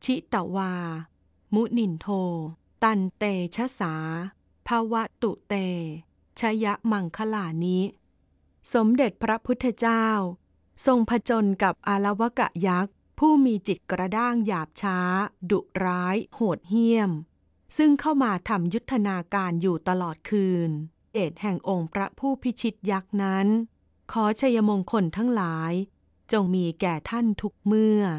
ชิตวา มุนินโท ตันเตชะสา ภวตุเต ชยมังคลานิสมเด็จพระพุทธเจ้าทรงผจญกับอาลวกะยักษ์ผู้มีจิตกระด้างหยาบช้าดุร้ายโหดเหี้ยมซึ่งเข้ามาทำยุทธนาการอยู่ตลอดคืนเดชแห่งองค์พระผู้พิชิตยักษ์นั้นขอชัยมงคลทั้งหลายจงมีแก่ท่านทุกเมื่อ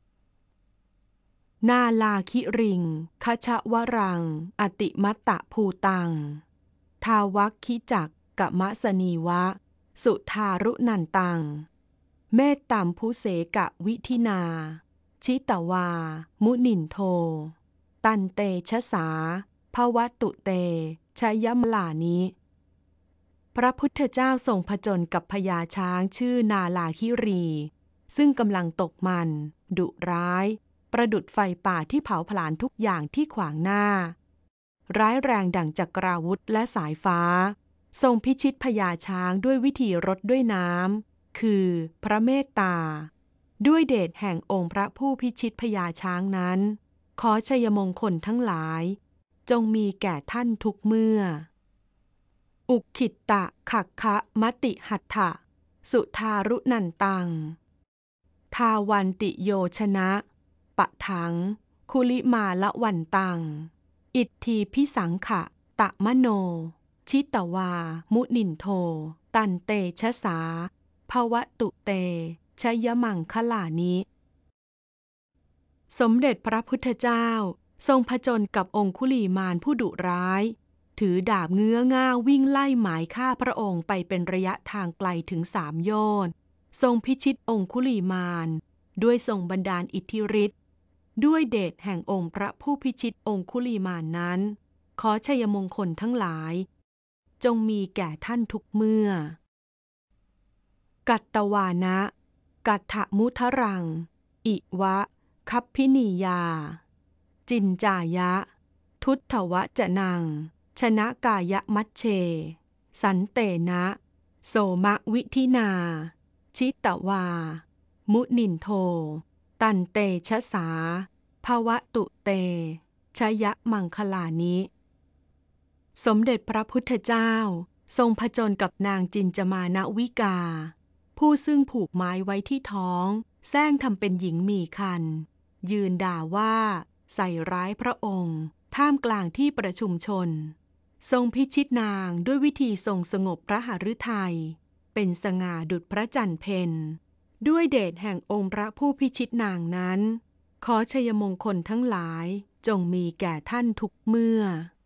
นาลาคิริงคชวรังอติมัตตะภูตังทาวัคคิจักกมะสนีวะสุทารุนันตังเมตตัมพุเสกะวิธินาชิตวา มุนินโท ตันเตชะสา ภวตุเต ชยมลานิพระพุทธเจ้าทรงผจญกับพญาช้างชื่อนาลาคิรีซึ่งกำลังตกมันดุร้ายประดุจไฟป่าที่เผาผลาญทุกอย่างที่ขวางหน้าร้ายแรงดั่งจักราวุธและสายฟ้าทรงพิชิตพญาช้างด้วยวิธีรดด้วยน้ำคือพระเมตตาด้วยเดชแห่งองค์พระผู้พิชิตพญาช้างนั้นขอชัยมงคลทั้งหลายจงมีแก่ท่านทุกเมื่ออุคิตตะขักคะมติหัตถะสุทารุนันตังทาวันติโยชนะปะถังคุลิมาละวันตังอิทธีพิสังขะตะมโนชิตวา มุนินโท ตันเตชะสา ภวตุเต ชยมังคลานิสมเด็จพระพุทธเจ้าทรงผจญกับองคุลีมานผู้ดุร้ายถือดาบเงื้อง่าววิ่งไล่หมายฆ่าพระองค์ไปเป็นระยะทางไกลถึง3 โยชน์ทรงพิชิตองคุลีมานด้วยทรงบันดาลอิทธิฤทธิ์ด้วยเดชแห่งองค์พระผู้พิชิตองคุลีมานนั้นขอชัยมงคลทั้งหลายจงมีแก่ท่านทุกเมื่อกัตตวานะกัตถมุทรังอิวะคัพพินียาจินจายะทุตถวจนังชนะกายมัชเชสันเตนะโสมะวิธินาชิตวา มุนินโท ตันเตชะสา ภวตุเต ชยมังคลานิสมเด็จพระพุทธเจ้าทรงผจญกับนางจินจมานวิกาผู้ซึ่งผูกไม้ไว้ที่ท้องแซงทำเป็นหญิงมีครรภ์ยืนด่าว่าใส่ร้ายพระองค์ท่ามกลางที่ประชุมชนทรงพิชิตนางด้วยวิธีทรงสงบพระหฤทัยเป็นสง่าดุจพระจันทร์เพ็ญด้วยเดชแห่งองค์พระผู้พิชิตนางนั้นขอชัยมงคลทั้งหลายจงมีแก่ท่านทุกเมื่อ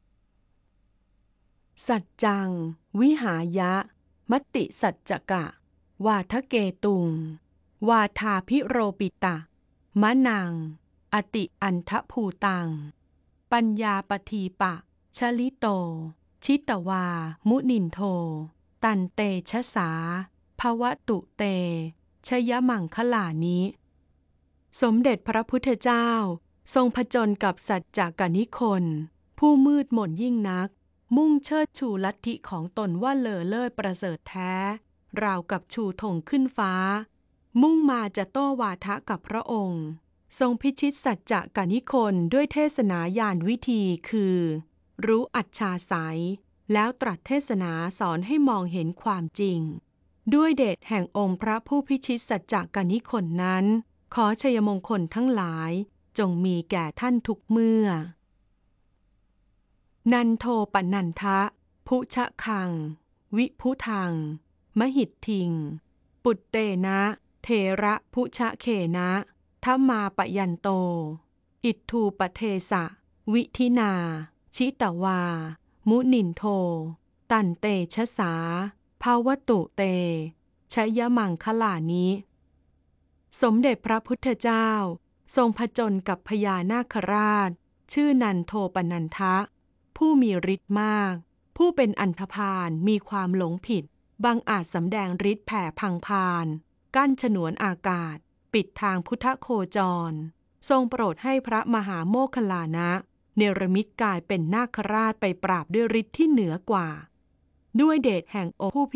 สัจจังวิหายะมติสัจจกะวาทเกตุงวาทาพิโรปิตะมะนังอติอันทภูตังปัญญาปทีปะชลิโตชิตวา มุนินโท ตันเตชะสา ภวตุเต ชยมังคลานิสมเด็จพระพุทธเจ้าทรงผจญกับสัจจกนิคนผู้มืดมนยิ่งนักมุ่งเชิดชูลัทธิของตนว่าเลอเลิศประเสริฐแท้ราวกับชูธงขึ้นฟ้ามุ่งมาจะโต้วาทะกับพระองค์ทรงพิชิตสัจจกนิคนด้วยเทศนาญาณวิธีคือรู้อัจฉาสัยแล้วตรัสเทศนาสอนให้มองเห็นความจริงด้วยเดชแห่งองค์พระผู้พิชิตสัจจกนิคนนั้นขอชัยมงคลทั้งหลายจงมีแก่ท่านทุกเมื่อนันโทปนันทะพุชะคังวิพุทังมหิทธิงปุตเตนะเทระพุชะเขนะทัมมาปยันโตอิทธูปเทสะวิธินาชิตวา มุนินโท ตันเตชะสา ภวตุเต ชยมังคลานิสมเด็จพระพุทธเจ้าทรงผจญกับพญานาคราชชื่อนันโทปนันทะผู้มีฤทธิ์มากผู้เป็นอันธพาลมีความหลงผิดบังอาจสำแดงฤทธิ์แผ่พังพานกั้นฉนวนอากาศปิดทางพุทธโคจรทรงโปรดให้พระมหาโมคคัลลานะเนรมิตกายเป็นนาคราชไปปราบด้วยฤทธิ์ที่เหนือกว่าด้วยเดชแห่งองค์ผู้